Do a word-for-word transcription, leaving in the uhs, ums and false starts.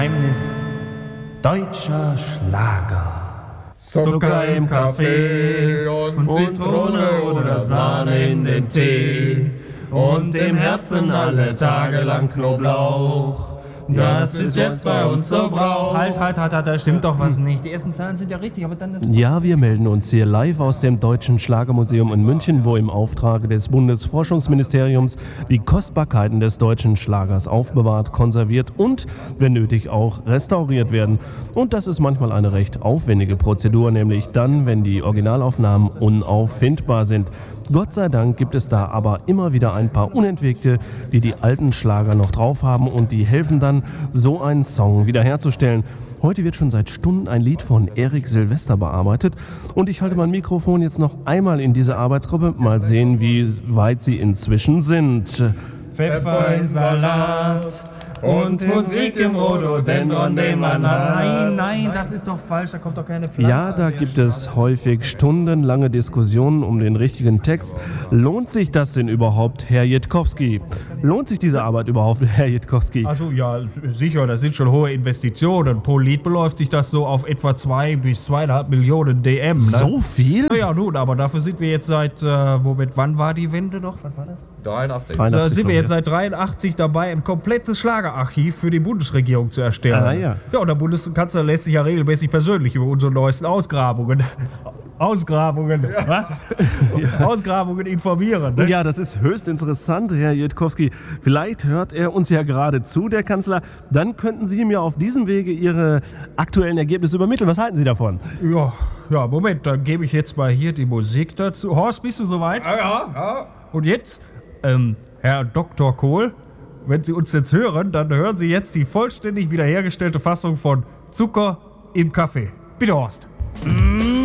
Geheimnis deutscher Schlager. Zucker im Kaffee und Zitrone oder Sahne in den Tee und im Herzen alle Tage lang Knoblauch. Das ist jetzt bei uns so Brauch. Halt, halt, halt, halt, da stimmt doch was nicht. Die ersten Zahlen sind ja richtig, aber dann ist... Ja, wir melden uns hier live aus dem Deutschen Schlagermuseum in München, wo im Auftrag des Bundesforschungsministeriums die Kostbarkeiten des deutschen Schlagers aufbewahrt, konserviert und, wenn nötig, auch restauriert werden. Und das ist manchmal eine recht aufwendige Prozedur, nämlich dann, wenn die Originalaufnahmen unauffindbar sind. Gott sei Dank gibt es da aber immer wieder ein paar Unentwegte, die die alten Schlager noch drauf haben und die helfen dann, so einen Song wiederherzustellen. Heute wird schon seit Stunden ein Lied von Erik Silvester bearbeitet und ich halte mein Mikrofon jetzt noch einmal in diese Arbeitsgruppe. Mal sehen, wie weit sie inzwischen sind. Pfeffer in Salat und Musik im Rhododendron, den man hat. Nein, nein, das ist doch falsch, da kommt doch keine Pflanze. Ja, da gibt es häufig stundenlange Diskussionen um den richtigen Text. Lohnt sich das denn überhaupt, Herr Jitkowski? Lohnt sich diese Arbeit überhaupt, Herr Jitkowski? Also ja, sicher, das sind schon hohe Investitionen. Pro Lied beläuft sich das so auf etwa zwei bis zweieinhalb Millionen D M. Ne? So viel? Ja, nun, aber dafür sind wir jetzt seit, äh, Moment, wann war die Wende noch? Wann war das? dreiundachtzig. Da sind wir jetzt seit dreiundachtzig dabei, ein komplettes Schlagerarchiv für die Bundesregierung zu erstellen. Ah, ja. Ja, und der Bundeskanzler lässt sich ja regelmäßig persönlich über unsere neuesten Ausgrabungen, Ausgrabungen, ja. Ausgrabungen informieren. Ne? Ja, das ist höchst interessant, Herr Jitkowski. Vielleicht hört er uns ja gerade zu, der Kanzler. Dann könnten Sie ihm ja auf diesem Wege Ihre aktuellen Ergebnisse übermitteln. Was halten Sie davon? Ja, ja, Moment, dann gebe ich jetzt mal hier die Musik dazu. Horst, bist du soweit? Ja, ja, ja. Und jetzt, ähm, Herr Doktor Kohl, wenn Sie uns jetzt hören, dann hören Sie jetzt die vollständig wiederhergestellte Fassung von Zucker im Kaffee. Bitte, Horst.